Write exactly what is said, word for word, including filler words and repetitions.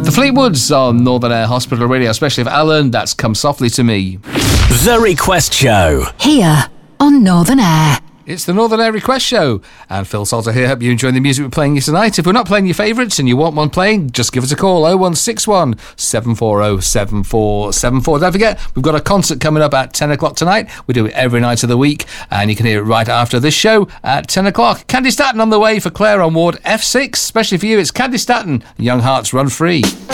The Fleetwoods on Northern Air Hospital Radio, especially for Alan. That's Come Softly to Me. The Request Show. Here on Northern Air. It's the Northern Air Request Show, and Phil Salter here. Hope you're enjoying the music we're playing you tonight. If we're not playing your favourites and you want one playing, just give us a call, oh one six one, seven four oh, seven four seven four. Don't forget, we've got a concert coming up at ten o'clock tonight. We do it every night of the week, and you can hear it right after this show at ten o'clock. Candy Staton on the way for Claire on Ward F six. Especially for you, it's Candy Staton. Young Hearts Run Free.